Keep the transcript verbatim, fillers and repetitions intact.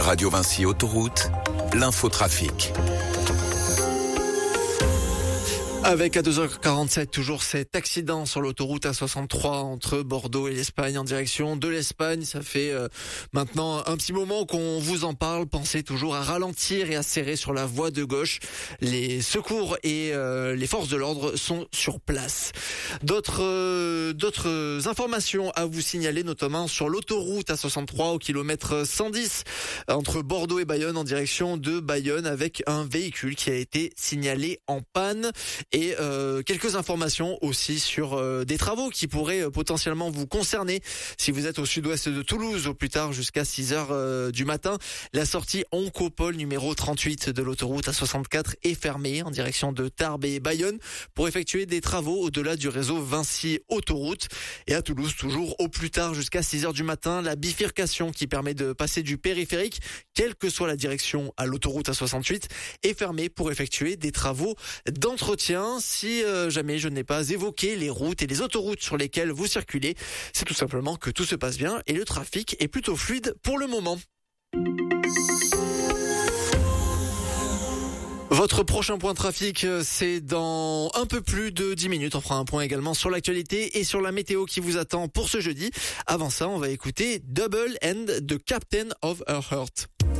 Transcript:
Radio Vinci Autoroute, l'infotrafic. Avec à deux heures quarante-sept, toujours cet accident sur l'autoroute A soixante-trois entre Bordeaux et l'Espagne en direction de l'Espagne. Ça fait euh, maintenant un petit moment qu'on vous en parle. Pensez toujours à ralentir et à serrer sur la voie de gauche. Les secours et euh, les forces de l'ordre sont sur place. D'autres euh, d'autres informations à vous signaler, notamment sur l'autoroute A soixante-trois au kilomètre cent dix entre Bordeaux et Bayonne en direction de Bayonne avec un véhicule qui a été signalé en panne. Et euh, quelques informations aussi sur euh, des travaux qui pourraient euh, potentiellement vous concerner si vous êtes au sud-ouest de Toulouse au plus tard jusqu'à six heures euh, du matin. La sortie Oncopole numéro trente-huit de l'autoroute A soixante-quatre est fermée en direction de Tarbes et Bayonne pour effectuer des travaux au-delà du réseau Vinci Autoroute. Et à Toulouse, toujours au plus tard jusqu'à six heures du matin, la bifurcation qui permet de passer du périphérique, quelle que soit la direction à l'autoroute A soixante-huit, est fermée pour effectuer des travaux d'entretien. Si euh, jamais je n'ai pas évoqué les routes et les autoroutes sur lesquelles vous circulez, c'est tout simplement que tout se passe bien et le trafic est plutôt fluide pour le moment. Votre prochain point trafic, c'est dans un peu plus de dix minutes. On fera un point également sur l'actualité et sur la météo qui vous attend pour ce jeudi. Avant ça, on va écouter Double End de Captain of a Heart.